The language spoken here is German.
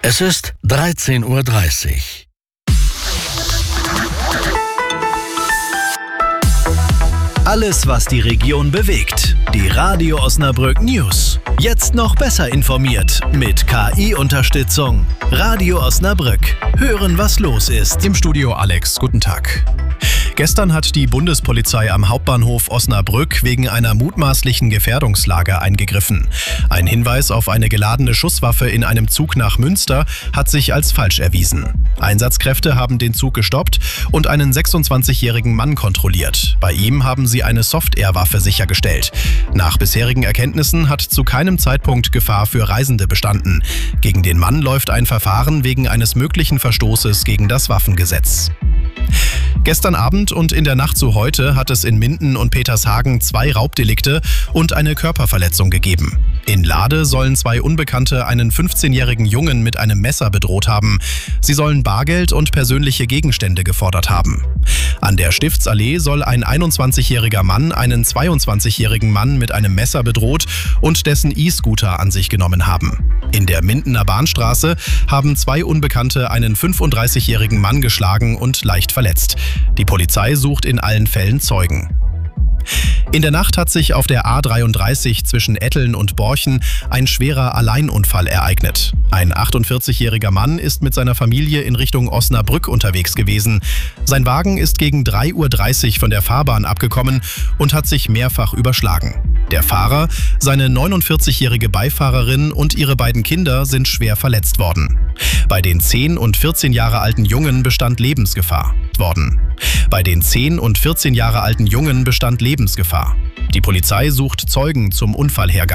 Es ist 13:30 Uhr. Alles, was die Region bewegt. Die Radio Osnabrück News. Jetzt noch besser informiert mit KI-Unterstützung. Radio Osnabrück. Hören, was los ist. Im Studio Alex, guten Tag. Gestern hat die Bundespolizei am Hauptbahnhof Osnabrück wegen einer mutmaßlichen Gefährdungslage eingegriffen. Ein Hinweis auf eine geladene Schusswaffe in einem Zug nach Münster hat sich als falsch erwiesen. Einsatzkräfte haben den Zug gestoppt und einen 26-jährigen Mann kontrolliert. Bei ihm haben sie eine Soft-Air-Waffe sichergestellt. Nach bisherigen Erkenntnissen hat zu keinem Zeitpunkt Gefahr für Reisende bestanden. Gegen den Mann läuft ein Verfahren wegen eines möglichen Verstoßes gegen das Waffengesetz. Gestern Abend und in der Nacht zu heute hat es in Minden und Petershagen 2 Raubdelikte und eine Körperverletzung gegeben. In Lade sollen 2 Unbekannte einen 15-jährigen Jungen mit einem Messer bedroht haben. Sie sollen Bargeld und persönliche Gegenstände gefordert haben. An der Stiftsallee soll ein 21-jähriger Mann einen 22-jährigen Mann mit einem Messer bedroht und dessen E-Scooter an sich genommen haben. In der Mindener Bahnstraße haben 2 Unbekannte einen 35-jährigen Mann geschlagen und leicht verletzt. Die Polizei sucht in allen Fällen Zeugen. In der Nacht hat sich auf der A33 zwischen Etteln und Borchen ein schwerer Alleinunfall ereignet. Ein 48-jähriger Mann ist mit seiner Familie in Richtung Osnabrück unterwegs gewesen. Sein Wagen ist gegen 3:30 Uhr von der Fahrbahn abgekommen und hat sich mehrfach überschlagen. Der Fahrer, seine 49-jährige Beifahrerin und ihre beiden Kinder sind schwer verletzt worden. Bei den 10 und 14 Jahre alten Jungen bestand Lebensgefahr. Die Polizei sucht Zeugen zum Unfallhergang.